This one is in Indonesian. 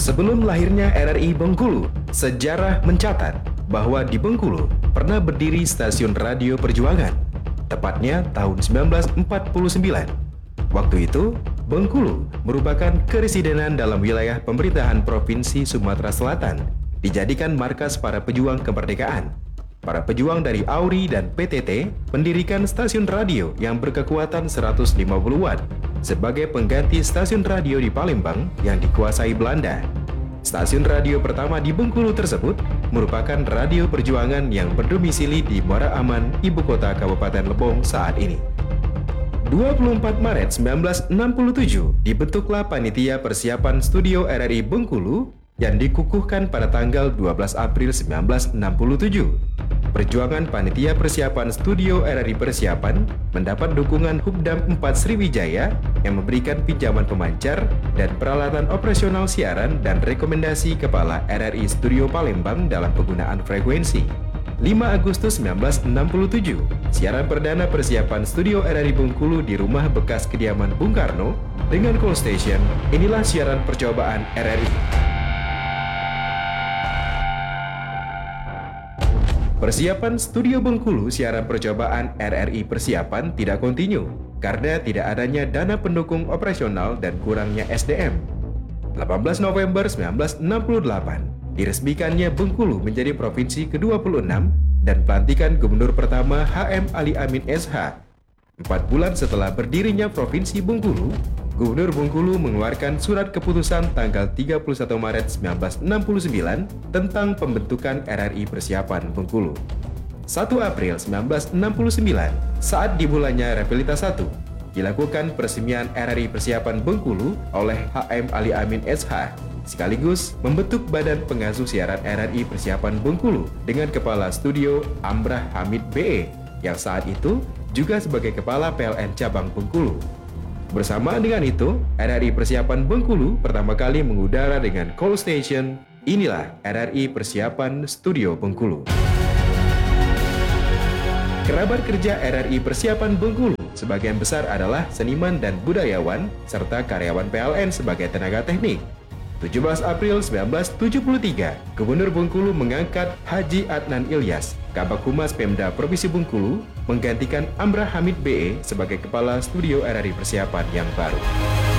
Sebelum lahirnya RRI Bengkulu, sejarah mencatat bahwa di Bengkulu pernah berdiri stasiun radio Perjuangan, tepatnya tahun 1949. Waktu itu, Bengkulu merupakan keresidenan dalam wilayah pemerintahan Provinsi Sumatera Selatan, dijadikan markas para pejuang kemerdekaan. Para pejuang dari AURI dan PTT mendirikan stasiun radio yang berkekuatan 150 watt sebagai pengganti stasiun radio di Palembang yang dikuasai Belanda. Stasiun radio pertama di Bengkulu tersebut merupakan radio perjuangan yang berdomisili di Muara Aman, ibu kota Kabupaten Lebong saat ini. 24 Maret 1967 dibentuklah Panitia Persiapan Studio RRI Bengkulu yang dikukuhkan pada tanggal 12 April 1967. Perjuangan Panitia Persiapan Studio RRI Persiapan mendapat dukungan Hubdam 4 Sriwijaya yang memberikan pinjaman pemancar dan peralatan operasional siaran dan rekomendasi Kepala RRI Studio Palembang dalam penggunaan frekuensi. 5 Agustus 1967, siaran perdana persiapan Studio RRI Bengkulu di rumah bekas kediaman Bung Karno dengan call station. Inilah siaran percobaan RRI. Persiapan Studio Bengkulu siaran percobaan RRI Persiapan tidak kontinu karena tidak adanya dana pendukung operasional dan kurangnya SDM. 18 November 1968, diresmikannya Bengkulu menjadi provinsi ke-26 dan pelantikan Gubernur pertama HM Ali Amin SH. 4 bulan setelah berdirinya Provinsi Bengkulu, Gubernur Bengkulu mengeluarkan surat keputusan tanggal 31 Maret 1969 tentang pembentukan RRI Persiapan Bengkulu. 1 April 1969, saat dimulainya Repilitas 1, dilakukan peresmian RRI Persiapan Bengkulu oleh HM Ali Amin SH, sekaligus membentuk Badan Pengasuh Siaran RRI Persiapan Bengkulu dengan Kepala Studio Amrah Hamid BE, yang saat itu juga sebagai Kepala PLN Cabang Bengkulu. Bersamaan dengan itu, RRI Persiapan Bengkulu pertama kali mengudara dengan call station. Inilah RRI Persiapan Studio Bengkulu. Kerabat kerja RRI Persiapan Bengkulu sebagian besar adalah seniman dan budayawan serta karyawan PLN sebagai tenaga teknik. 17 April 1973, Gubernur Bengkulu mengangkat Haji Adnan Ilyas, Kabag Humas Pemda Provinsi Bengkulu, menggantikan Amrah Hamid BE sebagai Kepala Studio RRI Persiapan yang baru.